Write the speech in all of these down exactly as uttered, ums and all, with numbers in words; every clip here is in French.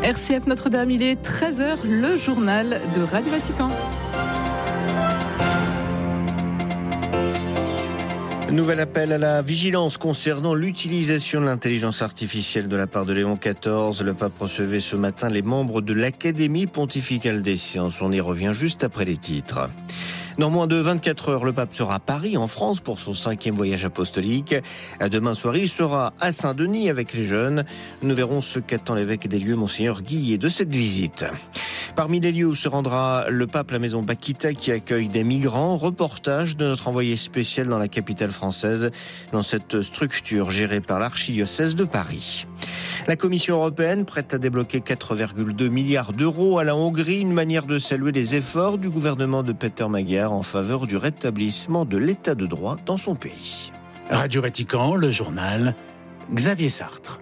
R C F Notre-Dame, il est treize heures, le journal de Radio Vatican. Nouvel appel à la vigilance concernant l'utilisation de l'intelligence artificielle de la part de Léon quatorze. Le pape recevait ce matin les membres de l'Académie pontificale des sciences. On y revient juste après les titres. Dans moins de vingt-quatre heures, le pape sera à Paris, en France, pour son cinquième voyage apostolique. Demain soir, il sera à Saint-Denis avec les jeunes. Nous verrons ce qu'attend l'évêque des lieux, Monseigneur Guillet, de cette visite. Parmi les lieux où se rendra le pape, la maison Bakita qui accueille des migrants. Reportage de notre envoyé spécial dans la capitale française, dans cette structure gérée par l'archidiocèse de Paris. La Commission européenne prête à débloquer quatre virgule deux milliards d'euros à la Hongrie, une manière de saluer les efforts du gouvernement de Peter Magyar en faveur du rétablissement de l'état de droit dans son pays. Radio Vatican, le journal, Xavier Sartre.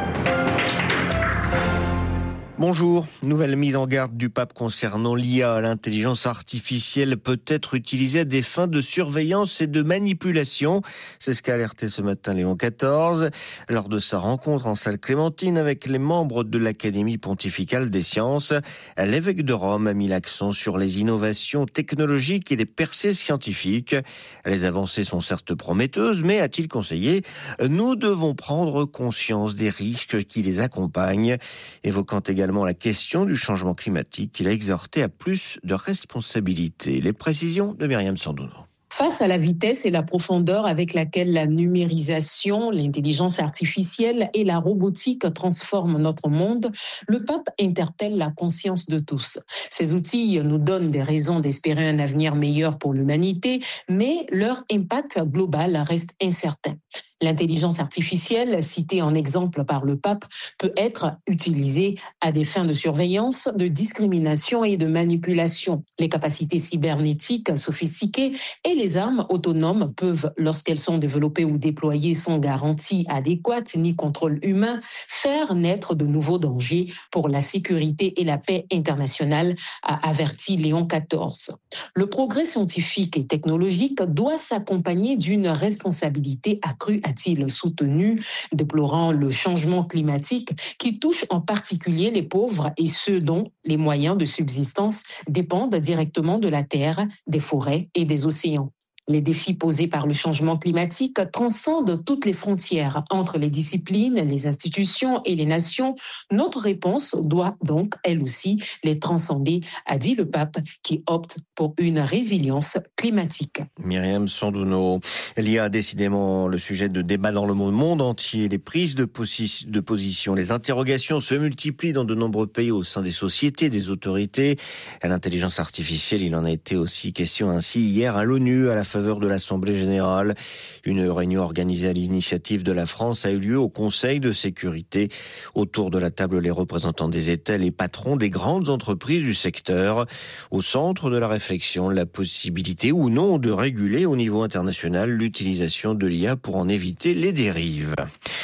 Bonjour. Nouvelle mise en garde du pape concernant l'I A. L'intelligence artificielle peut être utilisée à des fins de surveillance et de manipulation. C'est ce qu'a alerté ce matin Léon quatorze lors de sa rencontre en salle Clémentine avec les membres de l'Académie pontificale des sciences. L'évêque de Rome a mis l'accent sur les innovations technologiques et les percées scientifiques. Les avancées sont certes prometteuses, mais a-t-il conseillé, nous devons prendre conscience des risques qui les accompagnent, évoquant également la question du changement climatique. Il a exhorté à plus de responsabilité. Les précisions de Myriam Sandouno. Face à la vitesse et la profondeur avec laquelle la numérisation, l'intelligence artificielle et la robotique transforment notre monde, le pape interpelle la conscience de tous. Ces outils nous donnent des raisons d'espérer un avenir meilleur pour l'humanité, mais leur impact global reste incertain. L'intelligence artificielle, citée en exemple par le pape, peut être utilisée à des fins de surveillance, de discrimination et de manipulation. Les capacités cybernétiques sophistiquées et les armes autonomes peuvent, lorsqu'elles sont développées ou déployées sans garantie adéquate ni contrôle humain, faire naître de nouveaux dangers pour la sécurité et la paix internationale, a averti Léon quatorze. Le progrès scientifique et technologique doit s'accompagner d'une responsabilité accrue, a-t-il soutenu, déplorant le changement climatique qui touche en particulier les pauvres et ceux dont les moyens de subsistance dépendent directement de la terre, des forêts et des océans. Les défis posés par le changement climatique transcendent toutes les frontières entre les disciplines, les institutions et les nations. Notre réponse doit donc, elle aussi, les transcender, a dit le pape, qui opte pour une résilience climatique. Myriam Sandouno. Il y a décidément le sujet de débat dans le monde entier. Les prises de, posi- de position, les interrogations se multiplient dans de nombreux pays au sein des sociétés, des autorités. À l'intelligence artificielle, il en a été aussi question ainsi hier à l'ONU, à la faveur de l'Assemblée générale. Une réunion organisée à l'initiative de la France a eu lieu au Conseil de sécurité. Autour de la table, les représentants des États, les patrons des grandes entreprises du secteur. Au centre de la réflexion, la possibilité ou non de réguler au niveau international l'utilisation de l'I A pour en éviter les dérives.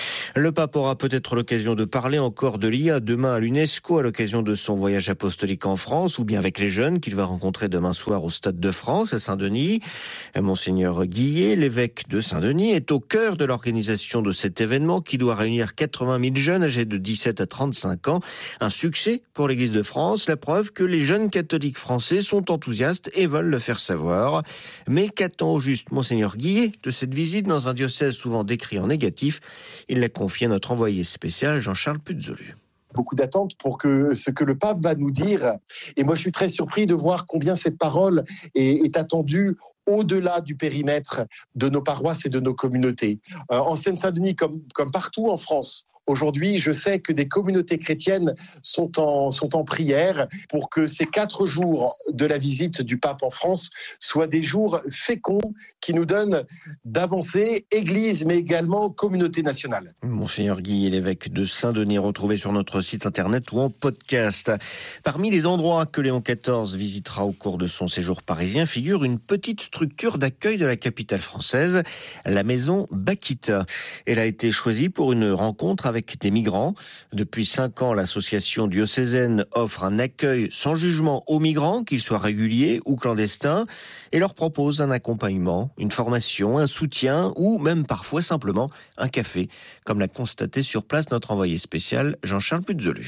Le pape aura peut-être l'occasion de parler encore de l'I A demain à l'UNESCO à l'occasion de son voyage apostolique en France, ou bien avec les jeunes qu'il va rencontrer demain soir au Stade de France à Saint-Denis. Monseigneur Guillet, l'évêque de Saint-Denis, est au cœur de l'organisation de cet événement qui doit réunir quatre-vingt mille jeunes âgés de dix-sept à trente-cinq ans. Un succès pour l'Église de France, la preuve que les jeunes catholiques français sont enthousiastes et veulent le faire savoir. Mais qu'attend au juste Monseigneur Guillet de cette visite dans un diocèse souvent décrit en négatif? Il l'a confié à notre envoyé spécial Jean-Charles Puzolu. Beaucoup d'attentes pour que ce que le pape va nous dire. Et moi, je suis très surpris de voir combien cette parole est, est attendue au-delà du périmètre de nos paroisses et de nos communautés. Euh, en Seine-Saint-Denis, comme, comme partout en France, aujourd'hui, je sais que des communautés chrétiennes sont en, sont en prière pour que ces quatre jours de la visite du pape en France soient des jours féconds qui nous donnent d'avancer, Église, mais également communauté nationale. Monseigneur Guillet, l'évêque de Saint-Denis, retrouvé sur notre site internet ou en podcast. Parmi les endroits que Léon quatorze visitera au cours de son séjour parisien figure une petite structure d'accueil de la capitale française, la maison Bakita. Elle a été choisie pour une rencontre avec des migrants. Depuis cinq ans, l'association diocésaine offre un accueil sans jugement aux migrants, qu'ils soient réguliers ou clandestins, et leur propose un accompagnement, une formation, un soutien ou même parfois simplement un café, comme l'a constaté sur place notre envoyé spécial Jean-Charles Puzolu.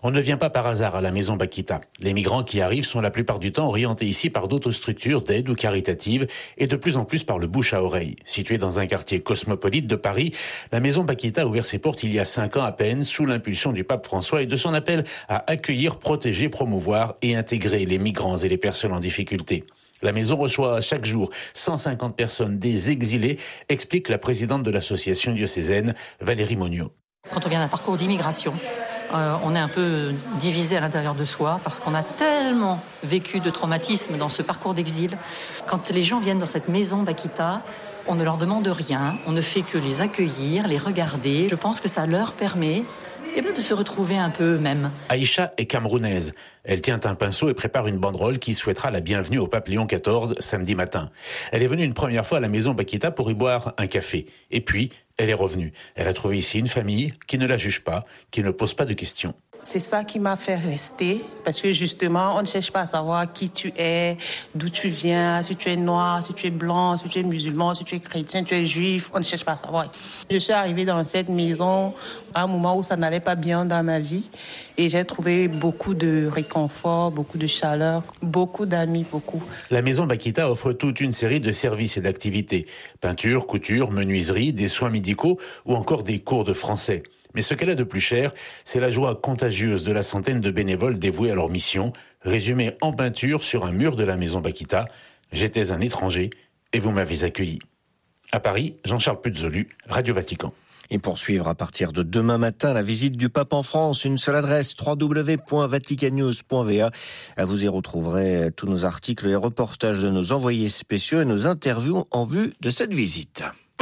On ne vient pas par hasard à la maison Bakita. Les migrants qui arrivent sont la plupart du temps orientés ici par d'autres structures d'aide ou caritatives et de plus en plus par le bouche à oreille. Située dans un quartier cosmopolite de Paris, la maison Bakita a ouvert ses portes il y a cinq ans à peine sous l'impulsion du pape François et de son appel à accueillir, protéger, promouvoir et intégrer les migrants et les personnes en difficulté. La maison reçoit chaque jour cent cinquante personnes, des exilés, explique la présidente de l'association diocésaine, Valérie Monniot. Quand on vient d'un parcours d'immigration, euh, on est un peu divisé à l'intérieur de soi parce qu'on a tellement vécu de traumatismes dans ce parcours d'exil. Quand les gens viennent dans cette maison Bakita, on ne leur demande rien, on ne fait que les accueillir, les regarder. Je pense que ça leur permet eh bien, de se retrouver un peu eux-mêmes. Aïcha est camerounaise. Elle tient un pinceau et prépare une banderole qui souhaitera la bienvenue au pape Léon quatorze samedi matin. Elle est venue une première fois à la maison Bakita pour y boire un café. Et puis, elle est revenue. Elle a trouvé ici une famille qui ne la juge pas, qui ne pose pas de questions. C'est ça qui m'a fait rester, parce que justement, on ne cherche pas à savoir qui tu es, d'où tu viens, si tu es noir, si tu es blanc, si tu es musulman, si tu es chrétien, tu es juif, on ne cherche pas à savoir. Je suis arrivée dans cette maison à un moment où ça n'allait pas bien dans ma vie et j'ai trouvé beaucoup de réconfort, beaucoup de chaleur, beaucoup d'amis, beaucoup. La maison Bakita offre toute une série de services et d'activités. Peinture, couture, menuiserie, des soins médicaux ou encore des cours de français. Mais ce qu'elle a de plus cher, c'est la joie contagieuse de la centaine de bénévoles dévoués à leur mission, résumée en peinture sur un mur de la maison Bakita. J'étais un étranger et vous m'avez accueilli. À Paris, Jean-Charles Puzzolu, Radio Vatican. Et pour suivre à partir de demain matin la visite du pape en France, une seule adresse, w w w point vatican news point v a. Vous y retrouverez tous nos articles, les reportages de nos envoyés spéciaux et nos interviews en vue de cette visite.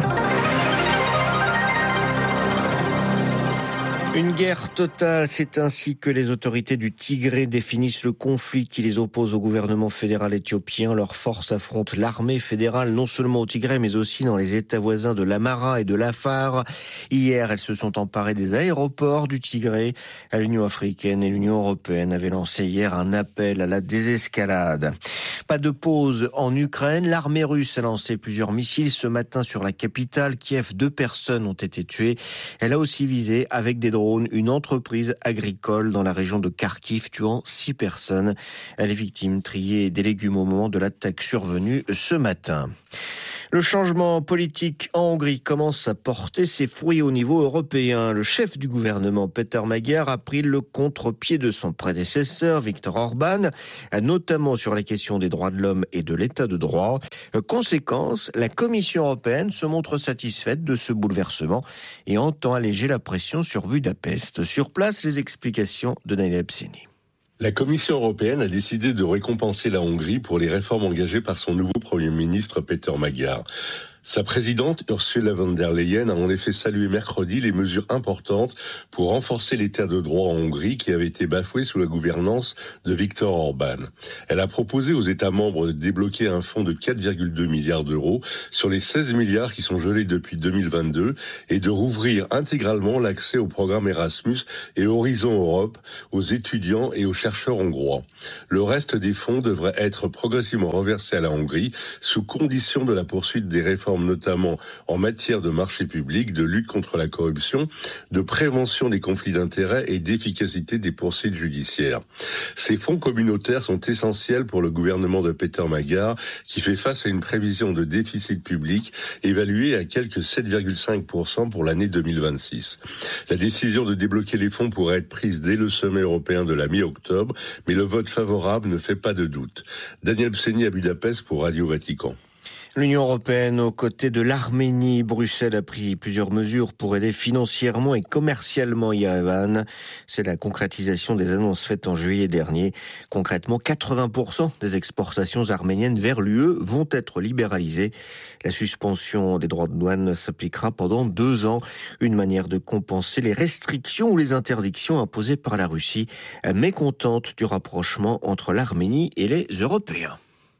Une guerre totale, c'est ainsi que les autorités du Tigré définissent le conflit qui les oppose au gouvernement fédéral éthiopien. Leurs forces affrontent l'armée fédérale non seulement au Tigré mais aussi dans les États voisins de l'Amara et de l'Afar. Hier, elles se sont emparées des aéroports du Tigré. L'Union africaine et l'Union européenne avaient lancé hier un appel à la désescalade. Pas de pause en Ukraine. L'armée russe a lancé plusieurs missiles ce matin sur la capitale. Kiev, deux personnes ont été tuées. Elle a aussi visé avec des drones une entreprise agricole dans la région de Kharkiv, tuant six personnes. Les victimes triaient des légumes au moment de l'attaque survenue ce matin. Le changement politique en Hongrie commence à porter ses fruits au niveau européen. Le chef du gouvernement, Péter Magyar, a pris le contre-pied de son prédécesseur, Viktor Orban, notamment sur la question des droits de l'homme et de l'état de droit. Conséquence, la Commission européenne se montre satisfaite de ce bouleversement et entend alléger la pression sur Budapest. Sur place, les explications de Daniel Ebseni. La Commission européenne a décidé de récompenser la Hongrie pour les réformes engagées par son nouveau Premier ministre Péter Magyar. Sa présidente, Ursula von der Leyen, a en effet salué mercredi les mesures importantes pour renforcer l'état de droit en Hongrie qui avait été bafoué sous la gouvernance de Viktor Orban. Elle a proposé aux États membres de débloquer un fonds de quatre virgule deux milliards d'euros sur les seize milliards qui sont gelés depuis deux mille vingt-deux et de rouvrir intégralement l'accès au programme Erasmus et Horizon Europe aux étudiants et aux chercheurs hongrois. Le reste des fonds devrait être progressivement reversé à la Hongrie sous condition de la poursuite des réformes notamment en matière de marché public, de lutte contre la corruption, de prévention des conflits d'intérêts et d'efficacité des poursuites judiciaires. Ces fonds communautaires sont essentiels pour le gouvernement de Péter Magyar qui fait face à une prévision de déficit public évaluée à quelque sept virgule cinq pour cent pour l'année deux mille vingt-six. La décision de débloquer les fonds pourrait être prise dès le sommet européen de la mi-octobre, mais le vote favorable ne fait pas de doute. Daniel Ebseni à Budapest pour Radio Vatican. L'Union européenne aux côtés de l'Arménie. Bruxelles a pris plusieurs mesures pour aider financièrement et commercialement Yerevan. C'est la concrétisation des annonces faites en juillet dernier. Concrètement, quatre-vingts pour cent des exportations arméniennes vers l'U E vont être libéralisées. La suspension des droits de douane s'appliquera pendant deux ans. Une manière de compenser les restrictions ou les interdictions imposées par la Russie, mécontente du rapprochement entre l'Arménie et les Européens.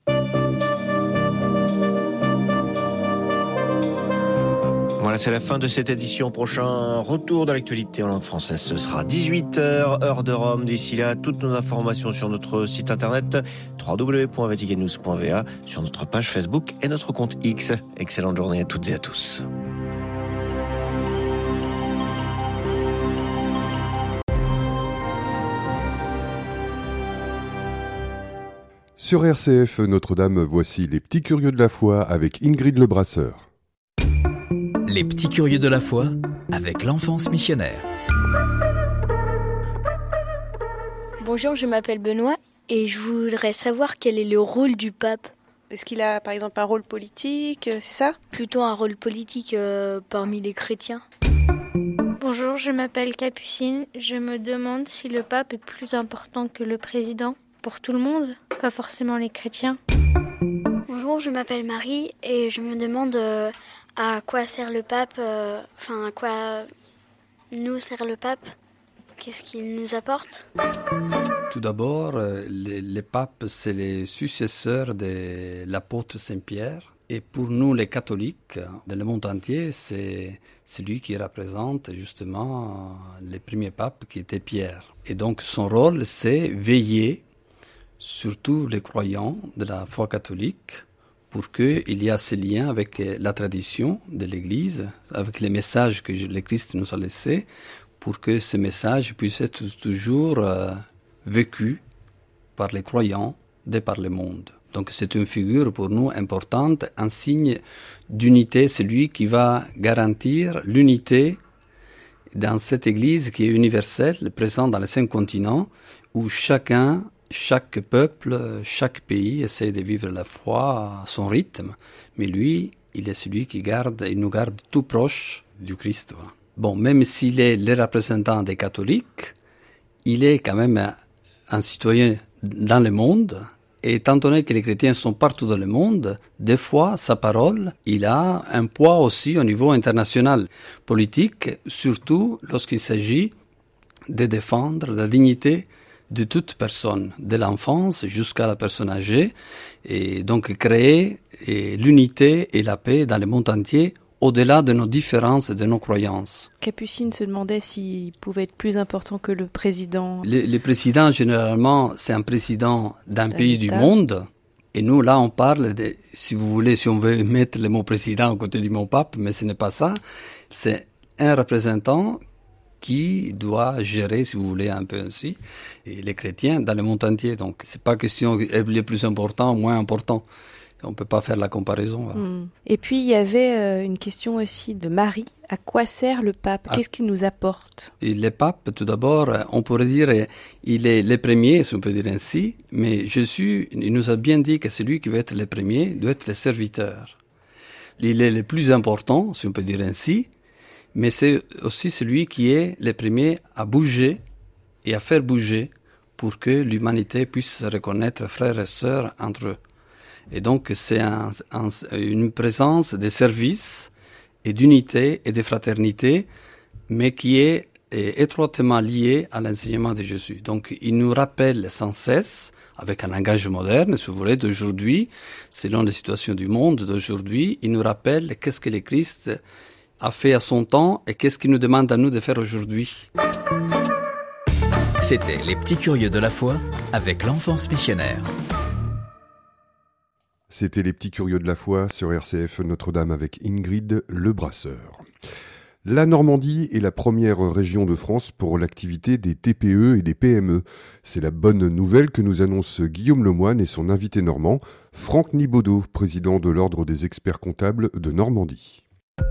Voilà, c'est la fin de cette édition. Prochain retour de l'actualité en langue française, ce sera dix-huit heures, heure de Rome. D'ici là, toutes nos informations sur notre site internet w w w point vatican news point v a, sur notre page Facebook et notre compte X. Excellente journée à toutes et à tous. Sur R C F Notre-Dame, voici les petits curieux de la foi avec Ingrid Le Brasseur. Les petits curieux de la foi avec l'enfance missionnaire. Bonjour, je m'appelle Benoît et je voudrais savoir quel est le rôle du pape. Est-ce qu'il a par exemple un rôle politique, c'est ça ? Plutôt un rôle politique euh, parmi les chrétiens. Bonjour, je m'appelle Capucine. Je me demande si le pape est plus important que le président pour tout le monde, pas forcément les chrétiens. Bonjour, je m'appelle Marie et je me demande euh, à quoi sert le pape, euh, enfin à quoi nous sert le pape. Qu'est-ce qu'il nous apporte ? Tout d'abord, les, les papes, c'est les successeurs de l'apôtre Saint-Pierre. Et pour nous, les catholiques, dans le monde entier, c'est celui qui représente justement les premiers papes qui étaient Pierre. Et donc, son rôle, c'est veiller sur tous les croyants de la foi catholique pour qu'il y ait ce lien avec la tradition de l'Église, avec les messages que le Christ nous a laissés, pour que ce message puisse être toujours euh, vécu par les croyants de par le monde. Donc c'est une figure pour nous importante, un signe d'unité, c'est lui qui va garantir l'unité dans cette Église qui est universelle, présente dans les cinq continents, où chacun, chaque peuple, chaque pays essaie de vivre la foi à son rythme, mais lui, il est celui qui garde, il nous garde tout proche du Christ. Voilà. Bon, même s'il est le représentant des catholiques, il est quand même un, un citoyen dans le monde. Et étant donné que les chrétiens sont partout dans le monde, des fois, sa parole, il a un poids aussi au niveau international, politique, surtout lorsqu'il s'agit de défendre la dignité de toute personne, de l'enfance jusqu'à la personne âgée, et donc créer et l'unité et la paix dans le monde entier, au-delà de nos différences et de nos croyances. Capucine se demandait s'il pouvait être plus important que le président. Le, le président, généralement, c'est un président d'un pays du monde. Et nous, là, on parle de, si vous voulez, si on veut mettre le mot président à côté du mot pape, mais ce n'est pas ça. C'est un représentant qui doit gérer, si vous voulez, un peu ainsi, et les chrétiens dans le monde entier. Donc, c'est pas question est le plus important ou moins important. On ne peut pas faire la comparaison. Voilà. Mmh. Et puis, il y avait euh, une question aussi de Marie. À quoi sert le pape ? Qu'est-ce qu'il nous apporte ? Et le pape, tout d'abord, on pourrait dire, il est le premier, si on peut dire ainsi, mais Jésus, il nous a bien dit que celui qui veut être le premier doit être le serviteur. Il est le plus important, si on peut dire ainsi, mais c'est aussi celui qui est le premier à bouger et à faire bouger pour que l'humanité puisse se reconnaître frères et sœurs entre eux. Et donc, c'est un, un, une présence de service et d'unité et de fraternité, mais qui est, est étroitement liée à l'enseignement de Jésus. Donc, il nous rappelle sans cesse, avec un langage moderne, si vous voulez, d'aujourd'hui, selon les situations du monde d'aujourd'hui, il nous rappelle qu'est-ce que le Christ a fait à son temps et qu'est-ce qu'il nous demande à nous de faire aujourd'hui. C'était Les Petits Curieux de la Foi avec l'enfance missionnaire. C'était Les Petits Curieux de la Foi sur R C F Notre-Dame avec Ingrid Le Brasseur. La Normandie est la première région de France pour l'activité des T P E et des P M E. C'est la bonne nouvelle que nous annonce Guillaume Lemoine et son invité normand, Franck Nibaudot, président de l'Ordre des experts comptables de Normandie.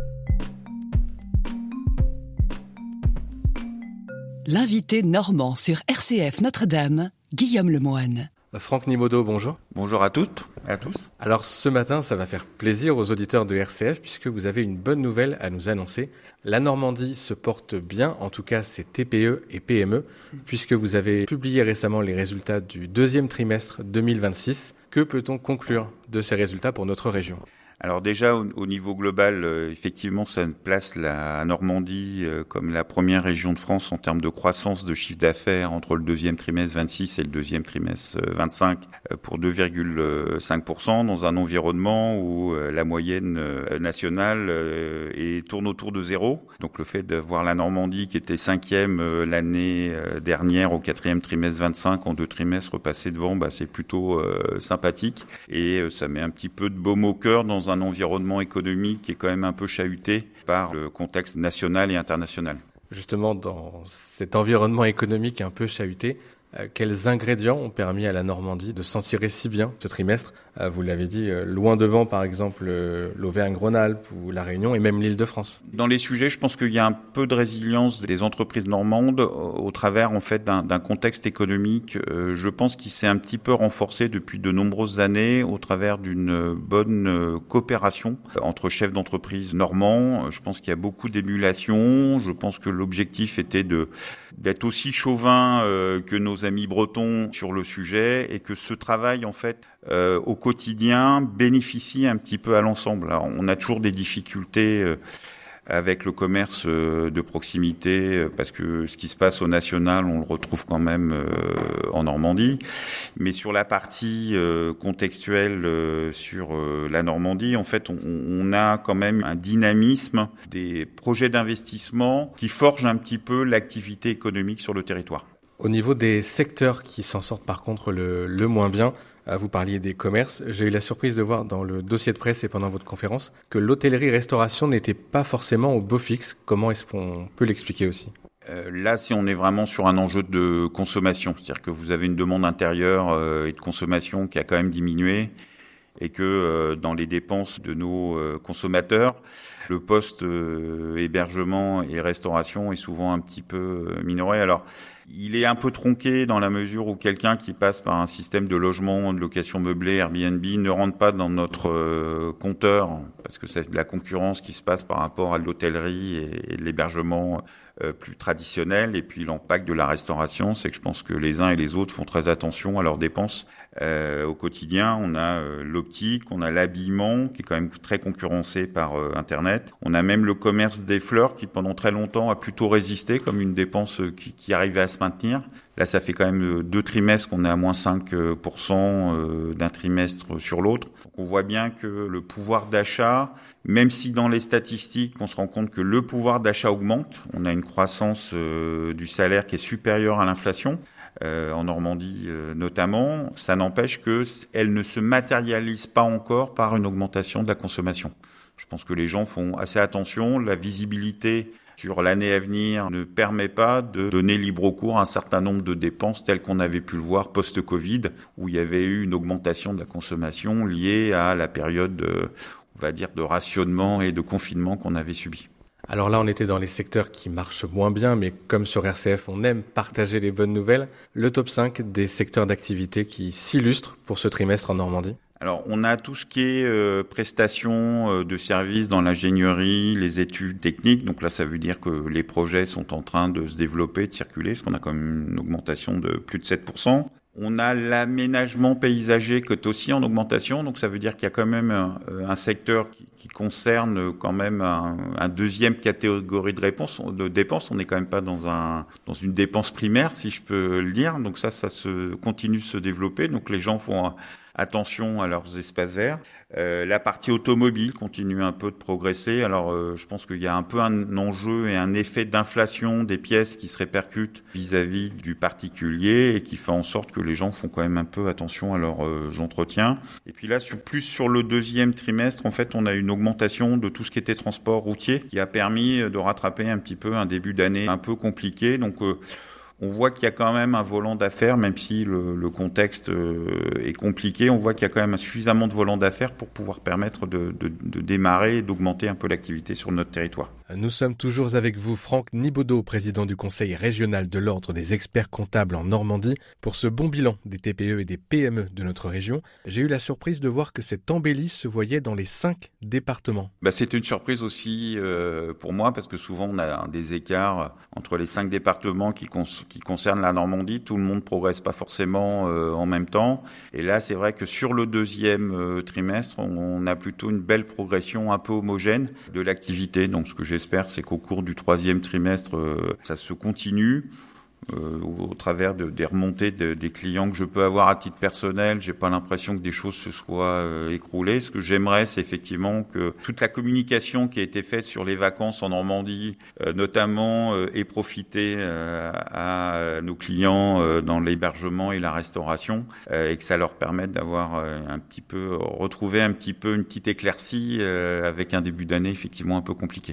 L'invité normand sur R C F Notre-Dame, Guillaume Lemoine. Franck Nibaudot, bonjour. Bonjour à toutes et à tous. Alors ce matin, ça va faire plaisir aux auditeurs de R C F puisque vous avez une bonne nouvelle à nous annoncer. La Normandie se porte bien, en tout cas ses T P E et P M E, puisque vous avez publié récemment les résultats du deuxième trimestre deux mille vingt-six. Que peut-on conclure de ces résultats pour notre région ? Alors déjà, au, au niveau global, euh, effectivement, ça place la Normandie euh, comme la première région de France en termes de croissance de chiffre d'affaires entre le deuxième trimestre vingt-six et le deuxième trimestre euh, vingt-cinq euh, pour deux virgule cinq pour cent dans un environnement où euh, la moyenne euh, nationale euh, est, tourne autour de zéro. Donc le fait d'avoir la Normandie qui était cinquième euh, l'année euh, dernière au quatrième trimestre vingt-cinq, en deux trimestres repassés devant, bah, c'est plutôt euh, sympathique et euh, ça met un petit peu de baume au cœur dans un un environnement économique qui est quand même un peu chahuté par le contexte national et international. Justement, dans cet environnement économique un peu chahuté, Euh, quels ingrédients ont permis à la Normandie de s'en tirer si bien ce trimestre ? euh, Vous l'avez dit, euh, loin devant par exemple euh, l'Auvergne-Rhône-Alpes ou la Réunion et même l'Île-de-France. Dans les sujets, je pense qu'il y a un peu de résilience des entreprises normandes au, au travers en fait d'un, d'un contexte économique. Euh, je pense qu'il s'est un petit peu renforcé depuis de nombreuses années au travers d'une bonne euh, coopération entre chefs d'entreprise normands. Je pense qu'il y a beaucoup d'émulation. Je pense que l'objectif était de d'être aussi chauvin euh, que nos amis bretons sur le sujet et que ce travail en fait euh, au quotidien bénéficie un petit peu à l'ensemble. Alors, on a toujours des difficultés euh, avec le commerce euh, de proximité euh, parce que ce qui se passe au national, on le retrouve quand même euh, en Normandie. Mais sur la partie euh, contextuelle euh, sur euh, la Normandie, en fait, on, on a quand même un dynamisme des projets d'investissement qui forgent un petit peu l'activité économique sur le territoire. Au niveau des secteurs qui s'en sortent par contre le, le moins bien, vous parliez des commerces. J'ai eu la surprise de voir dans le dossier de presse et pendant votre conférence que l'hôtellerie-restauration n'était pas forcément au beau fixe. Comment est-ce qu'on peut l'expliquer aussi ? Euh, là, si on est vraiment sur un enjeu de consommation, c'est-à-dire que vous avez une demande intérieure euh, et de consommation qui a quand même diminué et que euh, dans les dépenses de nos euh, consommateurs, le poste euh, hébergement et restauration est souvent un petit peu euh, minoré. Alors, il est un peu tronqué dans la mesure où quelqu'un qui passe par un système de logement, de location meublée, Airbnb, ne rentre pas dans notre euh, compteur parce que c'est de la concurrence qui se passe par rapport à l'hôtellerie et, et de l'hébergement euh, plus traditionnel. Et puis l'impact de la restauration, c'est que je pense que les uns et les autres font très attention à leurs dépenses. Euh, au quotidien, on a euh, l'optique, on a l'habillement qui est quand même très concurrencé par euh, Internet. On a même le commerce des fleurs qui pendant très longtemps a plutôt résisté comme une dépense euh, qui, qui arrivait à se maintenir. Là, ça fait quand même deux trimestres qu'on est à moins cinq pour cent euh, d'un trimestre sur l'autre. Donc, on voit bien que le pouvoir d'achat, même si dans les statistiques, on se rend compte que le pouvoir d'achat augmente, on a une croissance euh, du salaire qui est supérieure à l'inflation. Euh, en Normandie euh, notamment, ça n'empêche qu'elle ne se matérialise pas encore par une augmentation de la consommation. Je pense que les gens font assez attention, la visibilité sur l'année à venir ne permet pas de donner libre cours à un certain nombre de dépenses telles qu'on avait pu le voir post-Covid, où il y avait eu une augmentation de la consommation liée à la période, de, on va dire, de rationnement et de confinement qu'on avait subi. Alors là, on était dans les secteurs qui marchent moins bien, mais comme sur R C F, on aime partager les bonnes nouvelles. Le top cinq des secteurs d'activité qui s'illustrent pour ce trimestre en Normandie. Alors, on a tout ce qui est euh, prestations euh, de services dans l'ingénierie, les études techniques. Donc là, ça veut dire que les projets sont en train de se développer, de circuler, parce qu'on a quand même une augmentation de plus de sept pour cent. On a l'aménagement paysager qui est aussi en augmentation, donc ça veut dire qu'il y a quand même un, un secteur qui, qui concerne quand même un, un deuxième catégorie de réponse, de dépenses. On n'est quand même pas dans un dans une dépense primaire, si je peux le dire. Donc ça, ça se continue de se développer. Donc les gens font attention à leurs espaces verts. Euh, la partie automobile continue un peu de progresser. Alors, euh, je pense qu'il y a un peu un enjeu et un effet d'inflation des pièces qui se répercutent vis-à-vis du particulier et qui fait en sorte que les gens font quand même un peu attention à leurs euh, entretiens. Et puis là, sur, plus sur le deuxième trimestre, en fait, on a une augmentation de tout ce qui était transport routier qui a permis de rattraper un petit peu un début d'année un peu compliqué. Donc, euh, on voit qu'il y a quand même un volant d'affaires, même si le, le contexte est compliqué, on voit qu'il y a quand même suffisamment de volant d'affaires pour pouvoir permettre de, de, de démarrer et d'augmenter un peu l'activité sur notre territoire. Nous sommes toujours avec vous, Franck Nibaudot, président du Conseil régional de l'Ordre des experts comptables en Normandie, pour ce bon bilan des T P E et des P M E de notre région. J'ai eu la surprise de voir que cette embellie se voyait dans les cinq départements. Bah, c'était une surprise aussi euh, pour moi, parce que souvent on a des écarts entre les cinq départements qui, cons- qui concernent la Normandie. Tout le monde ne progresse pas forcément euh, en même temps. Et là, c'est vrai que sur le deuxième euh, trimestre, on, on a plutôt une belle progression un peu homogène de l'activité. Donc ce que j'ai J'espère, c'est qu'au cours du troisième trimestre, euh, ça se continue euh, au travers de, des remontées de, des clients que je peux avoir à titre personnel. J'ai pas l'impression que des choses se soient euh, écroulées. Ce que j'aimerais, c'est effectivement que toute la communication qui a été faite sur les vacances en Normandie, euh, notamment, euh, ait profité euh, à nos clients euh, dans l'hébergement et la restauration, euh, et que ça leur permette d'avoir euh, un petit peu retrouvé un petit peu une petite éclaircie euh, avec un début d'année effectivement un peu compliqué.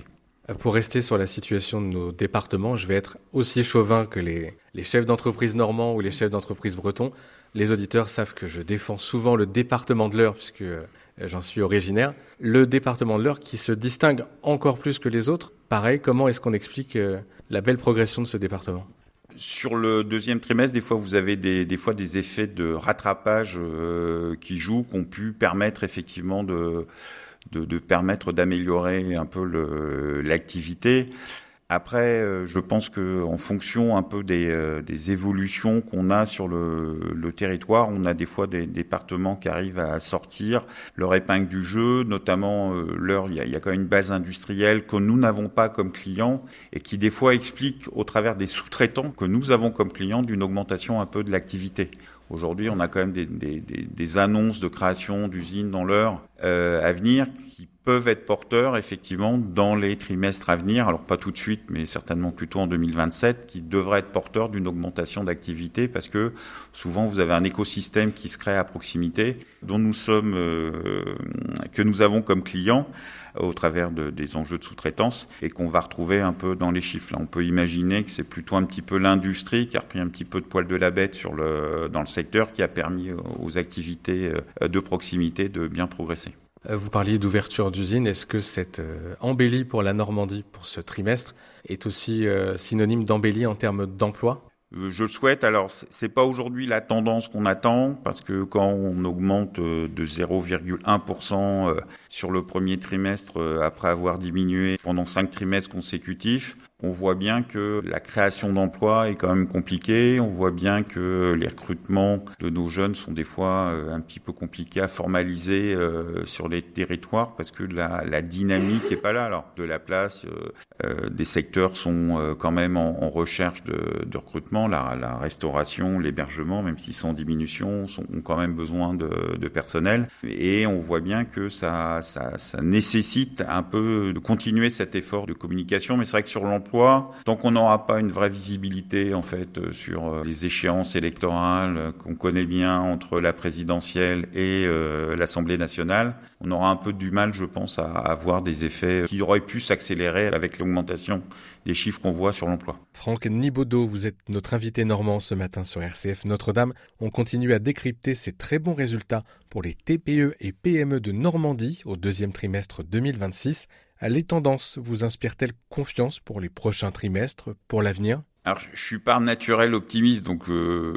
Pour rester sur la situation de nos départements, je vais être aussi chauvin que les, les chefs d'entreprise normands ou les chefs d'entreprise bretons. Les auditeurs savent que je défends souvent le département de l'Eure, puisque euh, j'en suis originaire. Le département de l'Eure qui se distingue encore plus que les autres. Pareil, comment est-ce qu'on explique euh, la belle progression de ce département ? Sur le deuxième trimestre, des fois, vous avez des, des fois des effets de rattrapage euh, qui jouent, qui ont pu permettre effectivement de... De, de permettre d'améliorer un peu le, l'activité. Après, euh, je pense que en fonction un peu des, euh, des évolutions qu'on a sur le, le territoire, on a des fois des départements qui arrivent à sortir leur épingle du jeu, notamment euh, l'Eure, il y a, il y a quand même une base industrielle que nous n'avons pas comme client et qui des fois explique au travers des sous-traitants que nous avons comme client d'une augmentation un peu de l'activité. Aujourd'hui, on a quand même des, des, des, des annonces de création d'usines dans l'Eure euh, à venir qui peuvent être porteurs effectivement dans les trimestres à venir. Alors pas tout de suite, mais certainement plutôt en deux mille vingt-sept, qui devraient être porteurs d'une augmentation d'activité parce que souvent vous avez un écosystème qui se crée à proximité, dont nous sommes, euh, que nous avons comme clients au travers de, des enjeux de sous-traitance et qu'on va retrouver un peu dans les chiffres. Là, on peut imaginer que c'est plutôt un petit peu l'industrie qui a repris un petit peu de poil de la bête sur le, dans le secteur qui a permis aux activités de proximité de bien progresser. Vous parliez d'ouverture d'usines. Est-ce que cette euh, embellie pour la Normandie pour ce trimestre est aussi euh, synonyme d'embellie en termes d'emploi ? Je le souhaite. Alors, c'est pas aujourd'hui la tendance qu'on attend parce que quand on augmente de zéro virgule un pour cent sur le premier trimestre après avoir diminué pendant cinq trimestres consécutifs, on voit bien que la création d'emplois est quand même compliquée. On voit bien que les recrutements de nos jeunes sont des fois un petit peu compliqués à formaliser sur les territoires parce que la, la dynamique est pas là. Alors, de la place, euh, des secteurs sont quand même en, en recherche de, de recrutement. La, la restauration, l'hébergement, même s'ils sont en diminution, sont, ont quand même besoin de, de personnel. Et on voit bien que ça, ça, ça nécessite un peu de continuer cet effort de communication. Mais c'est vrai que sur l'emploi, tant qu'on n'aura pas une vraie visibilité en fait sur les échéances électorales qu'on connaît bien entre la présidentielle et euh, l'Assemblée nationale, on aura un peu du mal, je pense, à avoir des effets qui auraient pu s'accélérer avec l'augmentation des chiffres qu'on voit sur l'emploi. Franck Nibaudot, vous êtes notre invité normand ce matin sur R C F Notre-Dame. On continue à décrypter ces très bons résultats pour les T P E et P M E de Normandie au deuxième trimestre deux mille vingt-six. Les tendances vous inspirent-elles confiance pour les prochains trimestres, pour l'avenir ? Alors, je suis par naturel optimiste, donc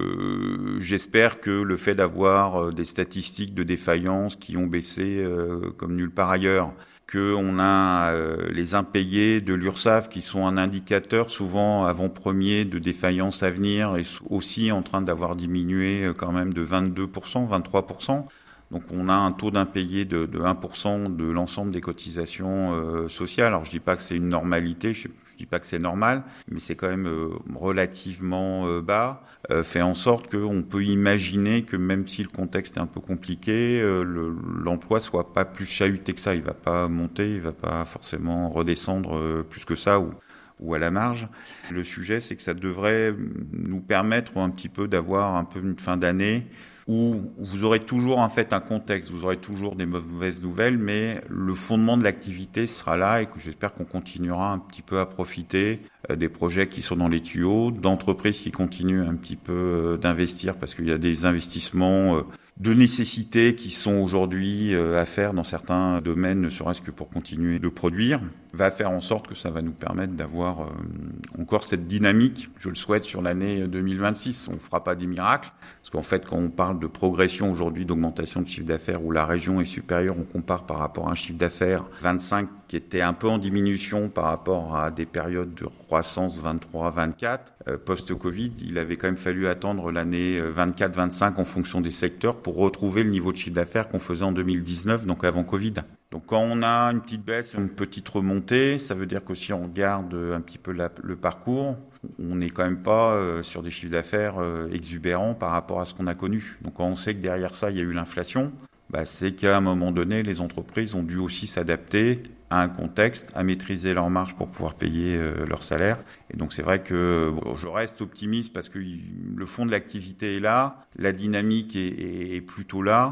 euh, j'espère que le fait d'avoir des statistiques de défaillance qui ont baissé euh, comme nulle part ailleurs, qu'on a euh, les impayés de l'URSSAF qui sont un indicateur souvent avant-premier de défaillance à venir et aussi en train d'avoir diminué quand même de vingt-deux pour cent, vingt-trois pour cent. Donc on a un taux d'impayés de, de un pour cent de l'ensemble des cotisations euh, sociales. Alors je dis pas que c'est une normalité, je, je dis pas que c'est normal, mais c'est quand même euh, relativement euh, bas, euh, fait en sorte qu'on peut imaginer que même si le contexte est un peu compliqué, euh, le, l'emploi soit pas plus chahuté que ça. Il va pas monter, il va pas forcément redescendre euh, plus que ça ou ou à la marge. Le sujet, c'est que ça devrait nous permettre un petit peu d'avoir un peu une fin d'année où vous aurez toujours en fait un contexte, vous aurez toujours des mauvaises nouvelles, mais le fondement de l'activité sera là et que j'espère qu'on continuera un petit peu à profiter des projets qui sont dans les tuyaux, d'entreprises qui continuent un petit peu d'investir parce qu'il y a des investissements de nécessité qui sont aujourd'hui à faire dans certains domaines, ne serait-ce que pour continuer de produire, va faire en sorte que ça va nous permettre d'avoir encore cette dynamique, je le souhaite, sur l'année deux mille vingt-six. On ne fera pas des miracles, parce qu'en fait, quand on parle de progression aujourd'hui, d'augmentation de chiffre d'affaires, où la région est supérieure, on compare par rapport à un chiffre d'affaires vingt-cinq qui était un peu en diminution par rapport à des périodes de croissance vingt-trois vingt-quatre. Euh, post-Covid, il avait quand même fallu attendre l'année vingt-quatre vingt-cinq en fonction des secteurs pour retrouver le niveau de chiffre d'affaires qu'on faisait en deux mille dix-neuf, donc avant Covid. Donc quand on a une petite baisse, une petite remontée, ça veut dire que si on regarde un petit peu la, le parcours, on n'est quand même pas euh, sur des chiffres d'affaires euh, exubérants par rapport à ce qu'on a connu. Donc quand on sait que derrière ça, il y a eu l'inflation, bah, c'est qu'à un moment donné, les entreprises ont dû aussi s'adapter à un contexte, à maîtriser leurs marges pour pouvoir payer euh, leur salaire. Et donc c'est vrai que bon, je reste optimiste parce que le fond de l'activité est là, la dynamique est, est, est plutôt là.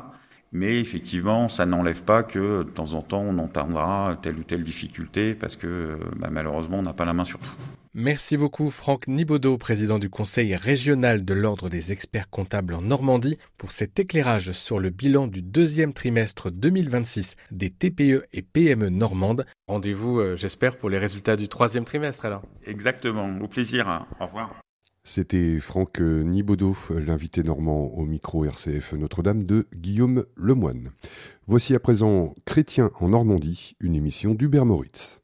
Mais effectivement, ça n'enlève pas que de temps en temps, on entendra telle ou telle difficulté parce que bah, malheureusement, on n'a pas la main sur tout. Merci beaucoup Franck Nibaudot, président du Conseil régional de l'Ordre des experts comptables en Normandie, pour cet éclairage sur le bilan du deuxième trimestre deux mille vingt-six des T P E et P M E normandes. Rendez-vous, euh, j'espère, pour les résultats du troisième trimestre alors. Exactement, au plaisir. Au revoir. C'était Franck Nibaudot, l'invité normand au micro R C F Notre-Dame de Guillaume Lemoine. Voici à présent Chrétien en Normandie, une émission d'Hubert Moritz.